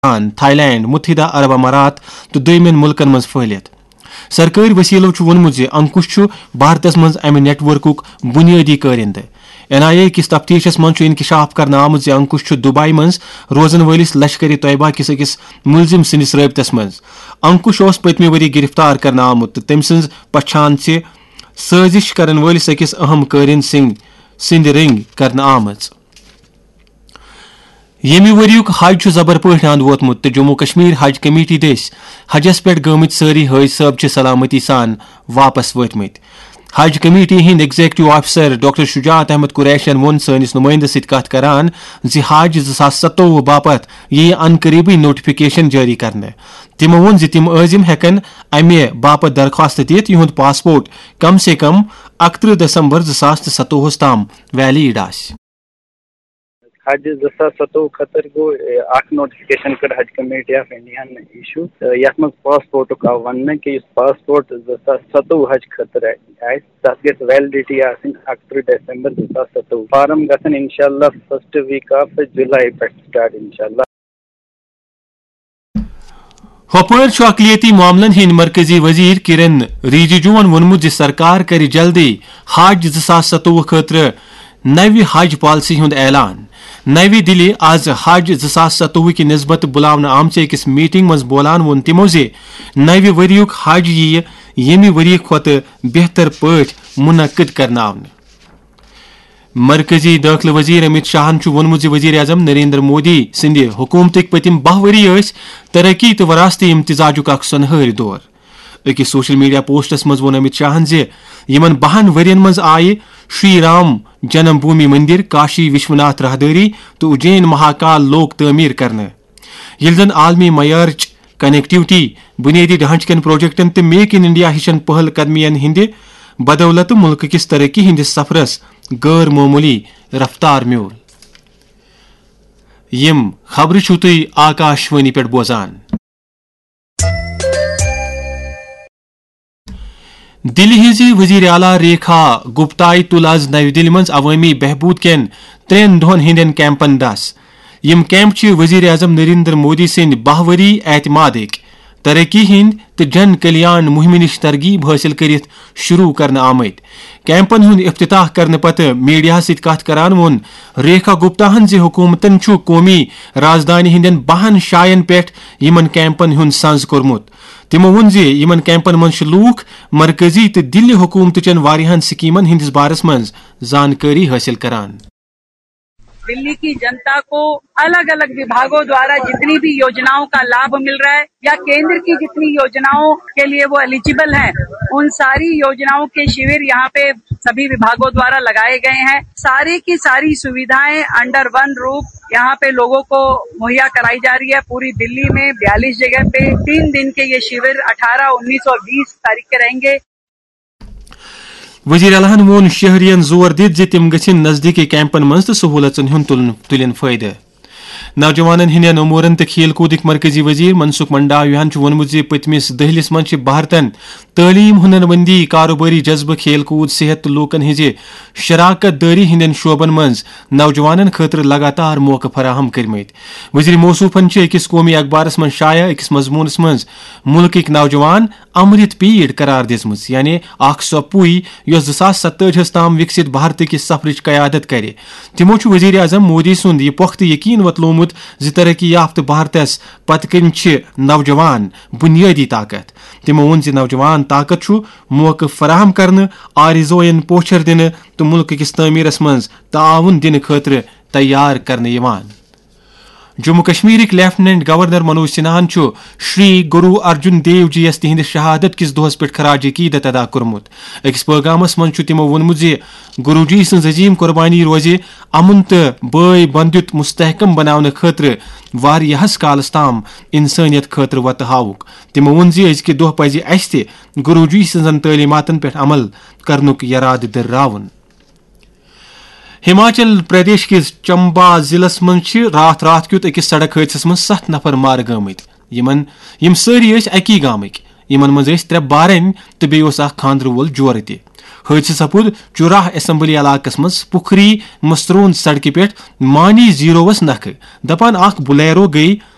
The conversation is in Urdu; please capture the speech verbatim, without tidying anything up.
تھائی لینڈ متحدہ عرب امارات تو دویمین ملکن مز پھہلت سرکاری وسیلو وونمت زِ انکش بھارتس مز امہ نیٹ ورکک بنیادی کارندہ این آئی اے کس تفتیشس مز انکشاف کرنے آمت زِ انکش دبئی مز روزن ولس لشکر طیبہ کس اکس ملزم سندس رابطس مز انکش اس پتمہ وری گرفتار کرنے آمت تو تم سز پچھان چھ سازش کرن ولس اکس اہم کارن سنگ سند رنگ کرنے آمت یمہ وریک حج زبر پٲٹھۍ اند ووتمت تو جموں کشمیر حج کمیٹی دس حجس پہ گمت ساری حج صٲب چھ سلامتی سان واپس وٲتمٕتۍ حج کمیٹی ہند ایگزیکٹو آفیسر ڈاکٹر شجاعت احمد قریشین وون سٲنِس نمائندس سۭتۍ کتھ کران زِ حج زٕ ساس ستووُہ باپت یی ان قریبی نوٹیفکیشن جاری کرنہٕ تمو وون زِ تم عٲزم ہیکن امہ باپت درخواست دِتھ یہند پاسپورٹ کم سے کم اکترہ دسمبر زٕ ساس تہٕ ستووُہس تام ویلڈ آسہِ حج زٕ ساس ستووُہ خٲطرٕ گوٚو اکھ نوٹفکیشن کٔر حج کمیٹی آف انڈیا ایشو یتھ منٛز پاسپورٹُک آو وننہٕ کہِ یُس پاسپورٹ زٕ ساس ستووُہ حج خٲطرٕ آسہِ تتھ گژھِ ویلڈٹی آسٕنۍ اکترہ ڈسمبر زٕ ساس ستووُہ فارم گژھن انشاء اللہ فسٹ ویک آف جُلائی پٮ۪ٹھ سٹارٹ انشاء اللہ ہوپٲرۍ اقلیتی معاملن ہند مرکزی وزیر کرن رجیجوَن ووٚنمُت زِ سرکار کرِ جلدی حج زٕ ساس ستووُہ خٲطرٕ نوِ حج پالسی ہُنٛد اعلان نوِ دِلہِ آز حج زٕ ساس ستووُہ کہِ نسبت بُلاونہٕ آمژِ أکِس میٹنگ منٛز بولان ووٚن تِمو زِ نوِ ؤریُک حج یِیہِ ییٚمہِ ؤرۍ کھۄتہٕ بہتر پٲٹھۍ منعقد کرناونہٕ مرکزی دٲخلہٕ وزیر امت شاہن ووٚنمُت زِ وزیر اعظم نریندر مودی سٕنٛدِ حکوٗمتٕکۍ پٔتِم باہ ؤری ٲسۍ ترقی تہٕ وراثتی امتزاجُک اکھ سۄنہٕرۍ دور أکِس سوشل میڈیا پوسٹس منٛز ووٚن امت شاہن زِ یِمن باہن ؤرین منٛز آیہِ شری رام جنم بھومی مندر کاشی وشوناتھ راہداری تو اجین مہاکال لوک تعمیر کرنہٕ ییٚلہِ زن عالمی معیارٕچ کنیکٹیوٹی بنیادی ڈھانچہٕ کٮ۪ن پروجیکٹن تہٕ میک ان انڈیا ہِشن پہل قدمیَن ہٕنٛدِ بدولت ملکہٕ کِس ترقی ہٕنٛدِس سفرس غٲر معموٗلی رفتار میوٗل یِم خبرٕ چھِو تُہۍ آکاشوانی پٮ۪ٹھ بوزان دِلہِ ہٕنٛزِ وزیر اعلیٰ ریکھا گپتایہِ تُل آز نوِ دِلہِ منٛز عوٲمی بہبوٗد کٮ۪ن ترٛٮ۪ن دۄہن ہٕنٛدٮ۪ن کیمپن دس یِم کیمپ چھِ وزیر اعظم نریندر مودی سٕنٛدِ باہ ؤری اعتمادٕکۍ ترقی ہٕنٛدۍ تہٕ جن کلیان مہمہِ نِش ترغیب حٲصِل کٔرِتھ شروٗع کرنہٕ آمٕتۍ کیمپن ہُنٛد افتتاح کرنہٕ پتہٕ میڈیاہس سۭتۍ کتھ کران ووٚن ریکھا گپتاہن زِ حکوٗمتن چھُ قومی رازدانہِ ہٕنٛدٮ۪ن باہن جایَن پٮ۪ٹھ یِمن کیمپن ہُنٛد سنٛز کوٚرمُت تِمو ووٚن زِ یِمن کیمپن منٛز چھِ لوٗکھ مرکزی تہٕ دِلہِ حکوٗمتٕچن واریاہن سکیمن ہٕنٛدِس بارس منٛز زانکٲری حٲصِل کران दिल्ली की जनता को अलग अलग विभागों द्वारा जितनी भी योजनाओं का लाभ मिल रहा है या केंद्र की जितनी योजनाओं के लिए वो एलिजिबल हैं, उन सारी योजनाओं के शिविर यहाँ पे सभी विभागों द्वारा लगाए गए हैं। सारी की सारी सुविधाएं अंडर वन रूफ यहाँ पे लोगों को मुहैया कराई जा रही है। पूरी दिल्ली में बयालीस जगह पे तीन दिन के ये शिविर अठारह उन्नीस और बीस तारीख के रहेंगे। وزیر اعلیٰ ووٚن شہرین زور دِتھ زِ تِم گژھن نزدیٖکی کیمپن منٛز تہٕ سہوٗلژن ہُنٛد تُلن تُلن فٲیدٕ نوجوانن ہٕنٛدٮ۪ن امورن تہٕ کھیل کوٗدٕکۍ مرکزی وزیر منسوخ منڈاویہن ووٚنمُت زِ پٔتمِس دٔہلِس منٛز چھِ بھارتن تعلیٖم ہُنر مندی کاروباری جذبہٕ کھیل کوٗد صحت تہٕ لوٗکن ہٕنٛزِ شراکت دٲری ہٕنٛدٮ۪ن شعبن منٛز نوجوانن خٲطرٕ لگاتار موقعہٕ فراہم کٔرمٕتۍ وزیر موصوٗفن چھِ أکِس قومی اخبارس منٛز شایع أکِس مضموٗنس منٛز مُلکٕکۍ نوجوان امرت پیٖڑ قرار دِژمٕژ یعنی اکھ سۄ پُے یۄس زٕ ساس ستٲجِہس تام وِکست بھارتٕکِس سفرٕچ قیادت کرِ تِمو چھُ وزیر اعظم مودی سُنٛد یہِ پۄختہٕ یقیٖن وتلومُت زِ ترقی یافتہٕ بھارتس پتہٕ کِنۍ چھِ نوجوان بُنیٲدی طاقت تِمو ووٚن زِ نوجوان طاقت چھُ موقعہٕ فراہم کرنہٕ آرزوین پوچھر دِنہٕ تہٕ مُلکہٕ کِس تعمیٖرس منٛز تعاوُن دِنہٕ خٲطرٕ تیار کرنہٕ یِوان جموں کشمیرٕکۍ لیفٹیننٹ گورنر منوج سنہاہن چھُ شری گرو ارجن دیو جی یس تِہنٛدِ شہادت کِس دۄہس پٮ۪ٹھ خراج عقیدت ادا کوٚرمُت أکِس پیغامس منٛز چھُ تِمو ووٚنمُت زِ گروٗ جی سٕنٛز عظیٖم قۄربانی روزِ امُن تہٕ بٲے بندُت مستحکم بناونہٕ خٲطرٕ واریاہس کالس تام انسٲنیت خٲطرٕ وتہٕ ہاوُکھ تِمو ووٚن زِ أزکہِ دۄہ پزِ اسہِ تہِ گروٗ جی سٕنٛزن تعلیٖماتن پٮ۪ٹھ عمل کرنُک یرادٕ دٔرراوُن ہماچل پردیش کِس چمبا ضلعس منٛز چھِ راتھ راتھ کیُتھ أکِس سڑک حٲدثس منٛز ستھ نفر مارٕ گٲمٕتۍ یِمن یِم سٲری ٲسۍ اکی گامٕکۍ یِمن منٛز ٲسۍ ترٛےٚ بارٕنۍ تہٕ بیٚیہِ اوس اکھ خاندرٕ وول جورٕ تہِ حٲدثہٕ سپُد چوراہ اسمبلی علاقس منٛز پُکھری مستروٗن سڑکہِ پٮ۪ٹھ مانی زیٖرووس نکھٕ دپان اکھ بُلیرو گٔیہِ